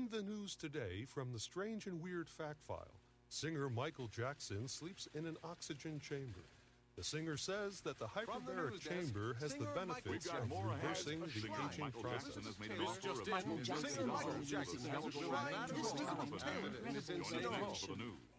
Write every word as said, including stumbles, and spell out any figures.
In the news today from the Strange and Weird Fact File, singer Michael Jackson sleeps in an oxygen chamber. The singer says that the hyperbaric chamber has the benefits of reversing the aging process. Michael Jackson. Michael Jackson.